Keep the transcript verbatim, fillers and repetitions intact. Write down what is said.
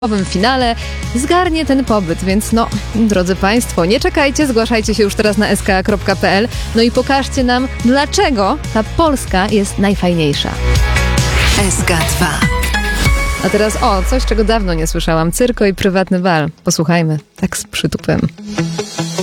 W finale zgarnie ten pobyt, więc no, drodzy Państwo, nie czekajcie, zgłaszajcie się już teraz na s k a kropka p l, no i pokażcie nam, dlaczego ta Polska jest najfajniejsza. S K dwa. A teraz o, coś czego dawno nie słyszałam, cyrko i prywatny bal. Posłuchajmy, tak z przytupem.